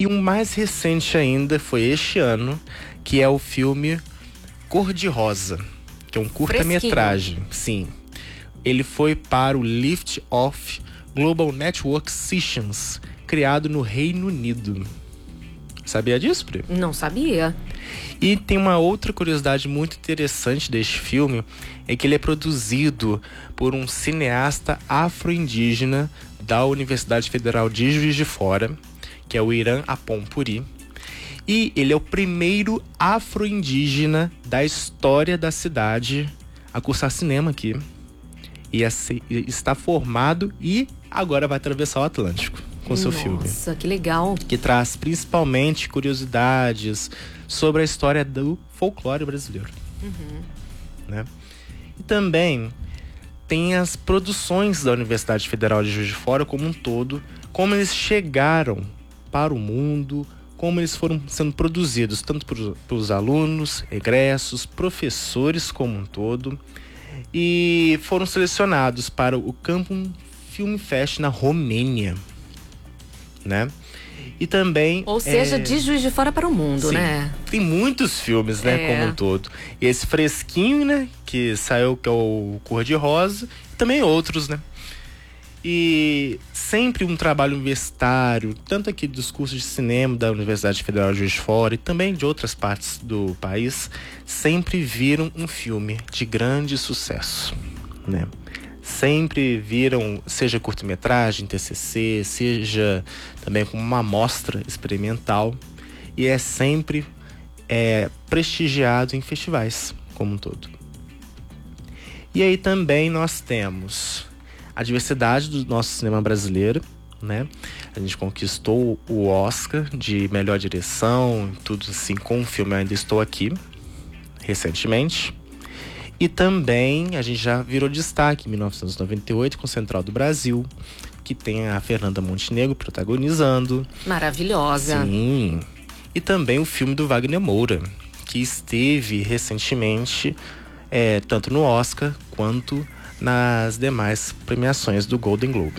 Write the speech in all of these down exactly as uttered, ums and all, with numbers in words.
E um mais recente ainda foi este ano, que é o filme Cor-de-Rosa, que é um curta-metragem. Sim. Ele foi para o Lift Off Global Network Sessions, criado no Reino Unido. Sabia disso, Pri? Não sabia. E tem uma outra curiosidade muito interessante deste filme, é que ele é produzido por um cineasta afro-indígena da Universidade Federal de Juiz de Fora, que é o Irã Apompuri. E ele é o primeiro afro-indígena da história da cidade a cursar cinema aqui. E está formado e agora vai atravessar o Atlântico com seu filme. Nossa, que legal. Que traz principalmente curiosidades sobre a história do folclore brasileiro. Uhum. Né? E também tem as produções da Universidade Federal de Juiz de Fora como um todo, como eles chegaram para o mundo, como eles foram sendo produzidos, tanto por, pelos alunos, egressos, professores como um todo, e foram selecionados para o Campus Film Fest na Romênia, né? E também... Ou seja, é... de Juiz de Fora para o mundo, Sim, né? tem muitos filmes, né, É. como um todo. E esse fresquinho, né, que saiu, que é o Cor-de-Rosa, e também outros, né? E sempre um trabalho universitário, tanto aqui dos cursos de cinema da Universidade Federal de Juiz de Fora e também de outras partes do país, sempre viram um filme de grande sucesso, né? Sempre viram, seja curta-metragem, T C C, seja também como uma amostra experimental, e é sempre é, prestigiado em festivais como um todo. E aí também nós temos a diversidade do nosso cinema brasileiro, né? A gente conquistou o Oscar de melhor direção, tudo assim, com o filme Ainda Estou Aqui, recentemente. E também a gente já virou destaque em mil novecentos e noventa e oito com Central do Brasil, que tem a Fernanda Montenegro protagonizando. Maravilhosa. Sim. E também o filme do Wagner Moura, que esteve recentemente é, tanto no Oscar quanto nas demais premiações do Golden Globe.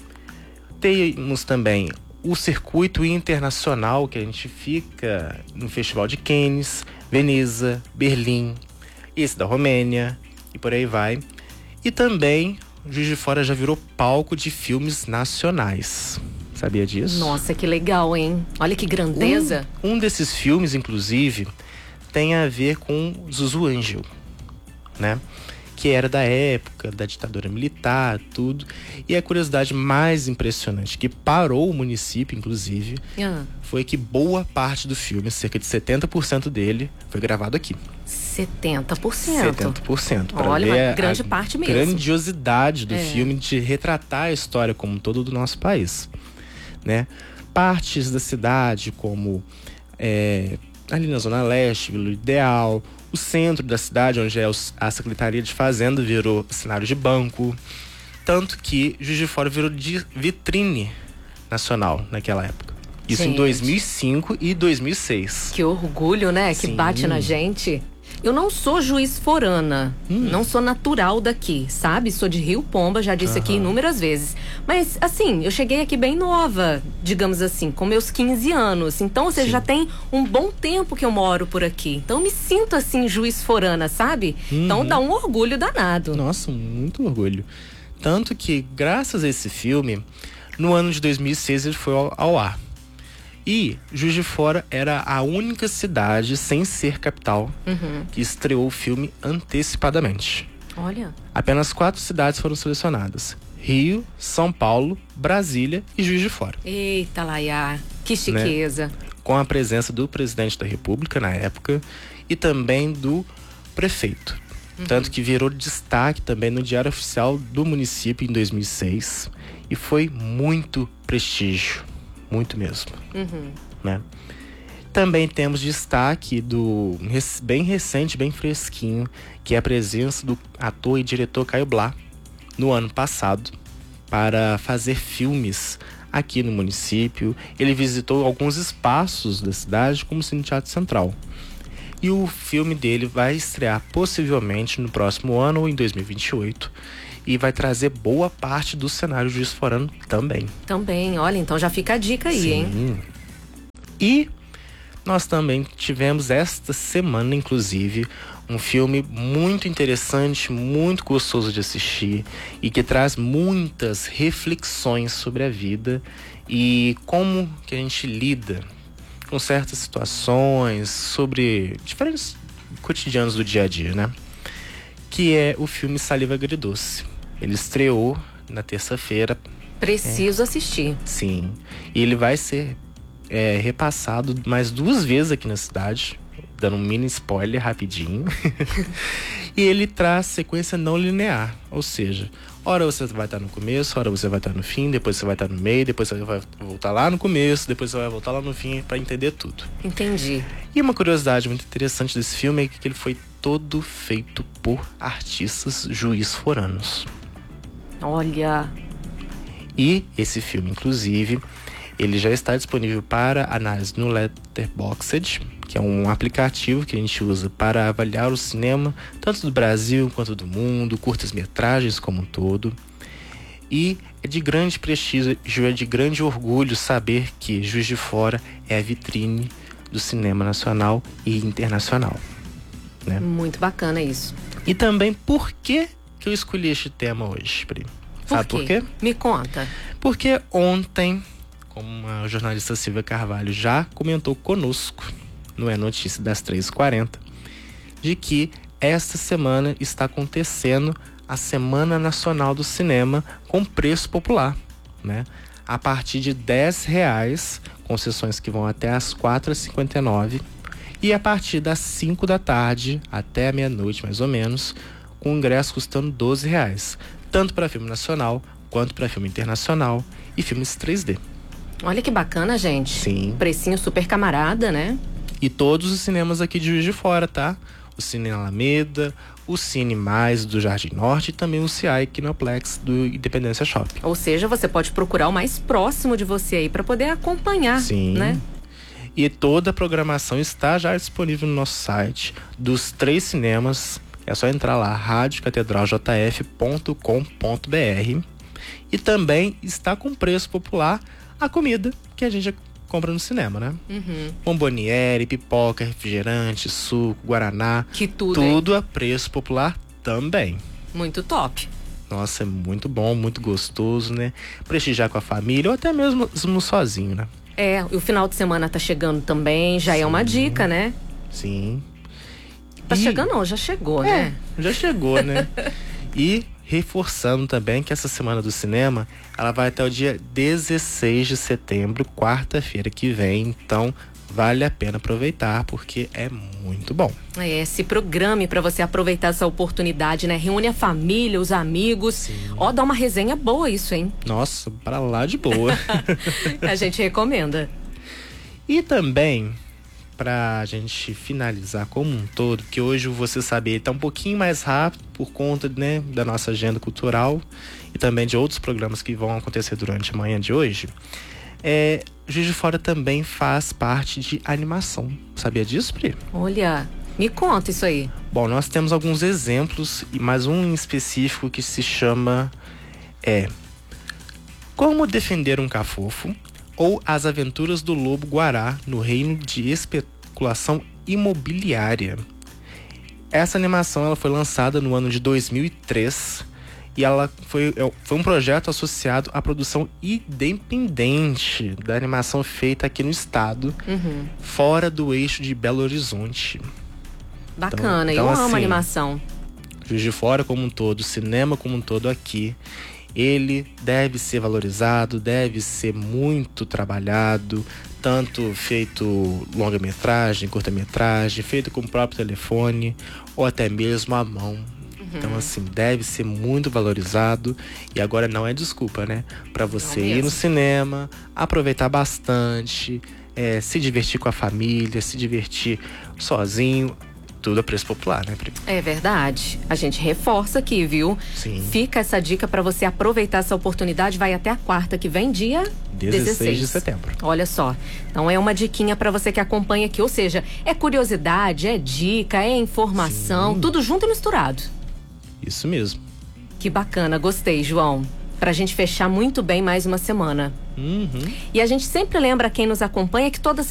Temos também o circuito internacional, que a gente fica no Festival de Cannes, Veneza, Berlim, esse da Romênia e por aí vai. E também Juiz de Fora já virou palco de filmes nacionais. Sabia disso? Nossa, que legal, hein? Olha que grandeza. Um, um desses filmes, inclusive, tem a ver com Zuzu Angel, né? Que era da época da ditadura militar, tudo. E a curiosidade mais impressionante, que parou o município, inclusive, Ah. foi que boa parte do filme, cerca de setenta por cento dele, foi gravado aqui. setenta por cento. setenta por cento. Pra Olha, ver uma grande a parte mesmo. grandiosidade do É. filme, de retratar a história como um todo do nosso país, né? Partes da cidade, como é, ali na Zona Leste, Vila Ideal, o centro da cidade, onde é a Secretaria de Fazenda, virou cenário de banco. Tanto que Juiz de Fora virou de vitrine nacional naquela época. Isso Gente. em dois mil e cinco e dois mil e seis. Que orgulho, né? Que Sim. bate na gente. Eu não sou juiz forana, Hum. não sou natural daqui, sabe? Sou de Rio Pomba, já disse aqui Aham. inúmeras vezes. Mas, assim, eu cheguei aqui bem nova, digamos assim, com meus quinze anos. Então, ou seja, Sim. já tem um bom tempo que eu moro por aqui. Então, eu me sinto, assim, juiz forana, sabe? Uhum. Então, dá um orgulho danado. Nossa, muito orgulho. Tanto que, graças a esse filme, no ano de dois mil e seis ele foi ao, ao ar. E Juiz de Fora era a única cidade, sem ser capital, Uhum. que estreou o filme antecipadamente. Olha. Apenas quatro cidades foram selecionadas: Rio, São Paulo, Brasília e Juiz de Fora. Eita, Laia, que chiqueza. Com a presença do presidente da República na época e também do prefeito. Uhum. Tanto que virou destaque também no Diário Oficial do município em dois mil e seis. E foi muito prestígio, muito mesmo. Uhum. Né? Também temos destaque do bem recente, bem fresquinho, que é a presença do ator e diretor Caio Blá no ano passado para fazer filmes aqui no município. Ele visitou alguns espaços da cidade, como o Cine Teatro Central. E o filme dele vai estrear possivelmente no próximo ano ou em dois mil e vinte e oito. E vai trazer boa parte do cenário juiz-forano também. Também, olha, então já fica a dica aí, Sim. hein? E nós também tivemos esta semana, inclusive, um filme muito interessante, muito gostoso de assistir e que traz muitas reflexões sobre a vida e como que a gente lida com certas situações, sobre diferentes cotidianos do dia a dia, né? Que é o filme Saliva Agridoce. Ele estreou na terça-feira. Preciso é, assistir. Sim. E ele vai ser é, repassado mais duas vezes aqui na cidade, dando um mini spoiler rapidinho. E ele traz sequência não linear, ou seja, hora você vai estar no começo, hora você vai estar no fim, depois você vai estar no meio, depois você vai voltar lá no começo, depois você vai voltar lá no fim, para entender tudo. Entendi. E uma curiosidade muito interessante desse filme é que ele foi todo feito por artistas juiz foranos. Olha. E esse filme, inclusive, ele já está disponível para análise no Letterboxd, que é um aplicativo que a gente usa para avaliar o cinema, tanto do Brasil quanto do mundo, curtas-metragens como um todo. E é de grande prestígio, é de grande orgulho saber que Juiz de Fora é a vitrine do cinema nacional e internacional. Né? Muito bacana isso. E também, por que, que eu escolhi este tema hoje, Pri? Sabe por quê? Me conta. Porque ontem, como a jornalista Silvia Carvalho já comentou conosco, não é notícia das três e quarenta, de que esta semana está acontecendo a Semana Nacional do Cinema com preço popular, né? A partir de dez reais, com sessões que vão até às quatro e cinquenta e nove, e a partir das cinco da tarde até a meia-noite, mais ou menos, com o ingresso custando doze reais, tanto para filme nacional quanto para filme internacional e filmes três D. Olha que bacana, gente. Sim. Precinho super camarada, né? E todos os cinemas aqui de Juiz de Fora, tá? O Cine Alameda, o Cine Mais do Jardim Norte e também o C I Kinoplex do Independência Shopping. Ou seja, você pode procurar o mais próximo de você aí para poder acompanhar, Sim. né? E toda a programação está já disponível no nosso site dos três cinemas. É só entrar lá, rádio catedral j f ponto com ponto b r. E também está com preço popular a comida que a gente compra no cinema, né? Uhum. Bomboniere, pipoca, refrigerante, suco, guaraná. Que tudo, Tudo hein? a preço popular também. Muito top. Nossa, é muito bom, muito gostoso, né? Prestigiar com a família ou até mesmo sozinho, né? É, o final de semana tá chegando também, já Sim. é uma dica, né? Sim. Tá E... chegando não, já chegou, é, né? Já chegou, né? E reforçando também que essa Semana do Cinema, ela vai até o dia dezesseis de setembro, quarta-feira que vem. Então, vale a pena aproveitar, porque é muito bom. É, se programe para você aproveitar essa oportunidade, né? Reúne a família, os amigos. Sim. Ó, dá uma resenha boa isso, hein? Nossa, pra lá de boa. A gente recomenda. E também, pra gente finalizar como um todo, que hoje Você Saber tá um pouquinho mais rápido por conta, né, da nossa agenda cultural e também de outros programas que vão acontecer durante a manhã de hoje. É, Juiz de Fora também faz parte de animação. Sabia disso, Pri? Olha, me conta isso aí. Bom, nós temos alguns exemplos, e mais um em específico que se chama é, Como Defender um Cafofo, ou As Aventuras do Lobo Guará no Reino de Especulação Imobiliária. Essa animação ela foi lançada no ano de dois mil e três e ela foi, foi um projeto associado à produção independente da animação feita aqui no estado, Uhum. fora do eixo de Belo Horizonte. Bacana, então, eu então, amo assim, animação. Juiz de Fora como um todo, cinema como um todo aqui, ele deve ser valorizado, deve ser muito trabalhado, tanto feito longa-metragem, curta-metragem, feito com o próprio telefone ou até mesmo à mão. Uhum. Então, assim, deve ser muito valorizado. E agora não é desculpa, né? Pra você Não ir mesmo. no cinema, aproveitar bastante, é, se divertir com a família, se divertir sozinho. Tudo a preço popular, né, Pri? É verdade. A gente reforça aqui, viu? Sim. Fica essa dica para você aproveitar essa oportunidade. Vai até a quarta, que vem dia dezesseis de setembro. Olha só. Então é uma diquinha para você que acompanha aqui. Ou seja, é curiosidade, é dica, é informação, Sim. tudo junto e misturado. Isso mesmo. Que bacana, gostei, João. Pra gente fechar muito bem mais uma semana. Uhum. E a gente sempre lembra quem nos acompanha que toda